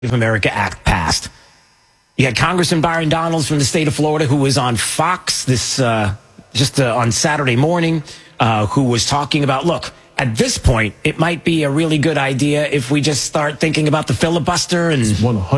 of America Act passed. You had Congressman Byron Donalds from the state of Florida, who was on Fox on Saturday morning, who was talking about, look, at this point, it might be a really good idea if we just start thinking about the filibuster. And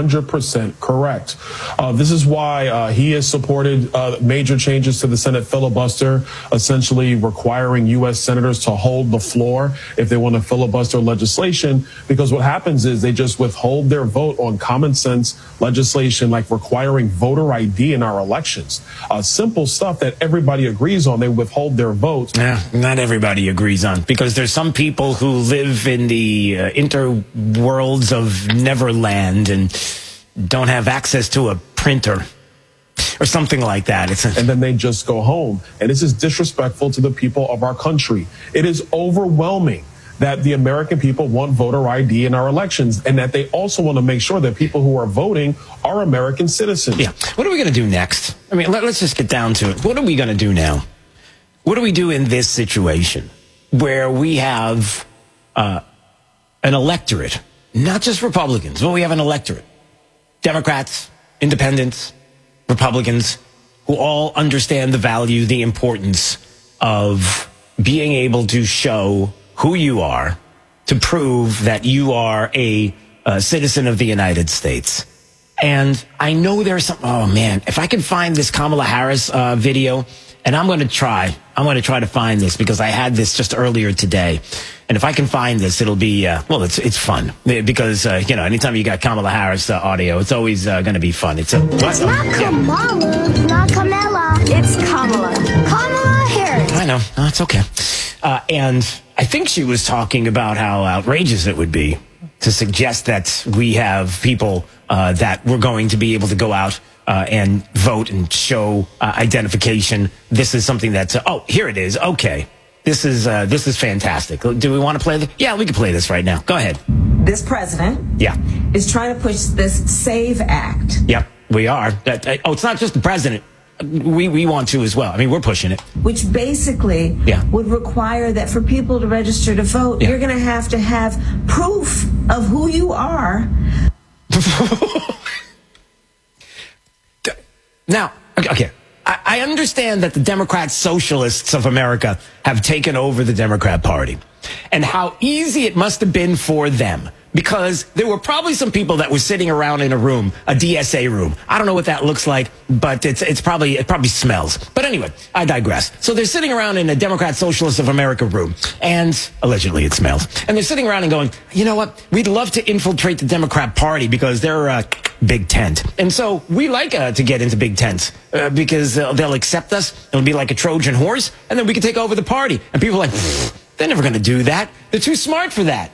100% correct. This is why he has supported major changes to the Senate filibuster, essentially requiring U.S. senators to hold the floor if they want to filibuster legislation, because what happens is they just withhold their vote on common sense legislation like requiring voter ID in our elections. Simple stuff that everybody agrees on, they withhold their vote. Yeah, not everybody agrees on, because there's some people who live in the interworlds of Neverland and don't have access to a printer or something like that. And then they just go home. And this is disrespectful to the people of our country. It is overwhelming that the American people want voter ID in our elections, and that they also want to make sure that people who are voting are American citizens. Yeah. What are we going to do next? I mean, let's just get down to it. What are we going to do now? What do we do in this situation where we have an electorate, not just Republicans, but we have an electorate, Democrats, independents, Republicans, who all understand the value, the importance of being able to show who you are, to prove that you are a citizen of the United States. And I know there's some, oh man, if I can find this Kamala Harris video, and I'm going to try to find this, because I had this just earlier today. And if I can find this, it'll be, it's fun. Because, anytime you got Kamala Harris audio, it's always going to be fun. It's not Kamala. It's not Kamala. It's Kamala. Kamala Harris. I know. No, it's okay. And I think she was talking about how outrageous it would be to suggest that we have people that we're going to be able to go out and vote and show identification. This is something that's, here it is. Okay. This is fantastic. Do we want to play this? Yeah, we can play this right now. Go ahead. This president is trying to push this SAVE Act. Yep, we are. It's not just the president. We want to as well. I mean, we're pushing it. Which basically would require that for people to register to vote, you're going to have proof of who you are. Now, okay, I understand that the Democrat Socialists of America have taken over the Democrat Party, and how easy it must have been for them, because there were probably some people that were sitting around in a room, a DSA room. I don't know what that looks like, but it probably smells. But anyway, I digress. So they're sitting around in a Democrat Socialist of America room, and allegedly it smells. And they're sitting around and going, you know what? We'd love to infiltrate the Democrat Party because they're a big tent. And so we like to get into big tents because they'll accept us. It'll be like a Trojan horse, and then we can take over the party. And people are like, they're never going to do that. They're too smart for that.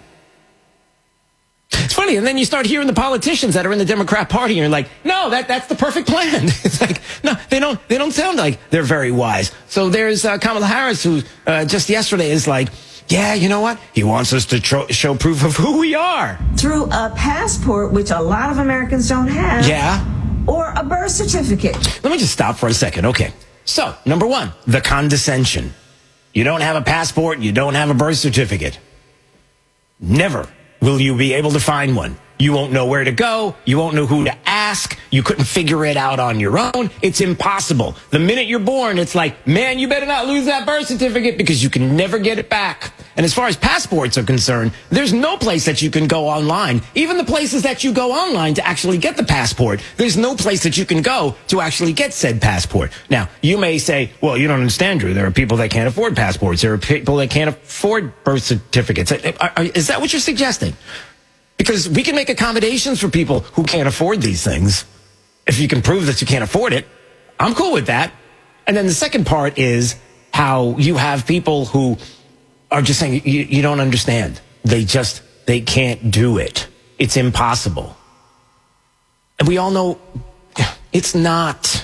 It's funny, and then you start hearing the politicians that are in the Democrat Party, and you're like, no, that's the perfect plan. It's like, no, they don't sound like they're very wise. So there's Kamala Harris, who just yesterday is like, yeah, you know what? He wants us to show proof of who we are. Through a passport, which a lot of Americans don't have. Yeah. Or a birth certificate. Let me just stop for a second. Okay. So, number one, the condescension. You don't have a passport, you don't have a birth certificate. Never will you be able to find one. You won't know where to go. You won't know who to ask. You couldn't figure it out on your own. It's impossible. The minute you're born, it's like, man, you better not lose that birth certificate, because you can never get it back. And as far as passports are concerned, there's no place that you can go online. Even the places that you go online to actually get the passport, there's no place that you can go to actually get said passport. Now, you may say, well, you don't understand, Drew. There are people that can't afford passports. There are people that can't afford birth certificates. Is that what you're suggesting? Because we can make accommodations for people who can't afford these things. If you can prove that you can't afford it, I'm cool with that. And then the second part is how you have people who are just saying, you don't understand. They can't do it. It's impossible. And we all know it's not.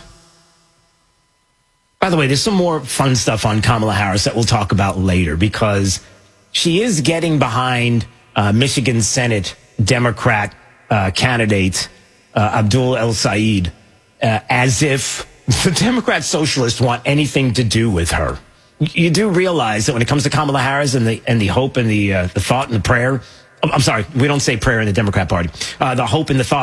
By the way, there's some more fun stuff on Kamala Harris that we'll talk about later, because she is getting behind Michigan Senate Democrat candidate Abdul El Sayed as if the Democrat Socialists want anything to do with her. You do realize that when it comes to Kamala Harris and the hope and the thought and the prayer I'm sorry, we don't say prayer in the Democrat Party. The hope and the thought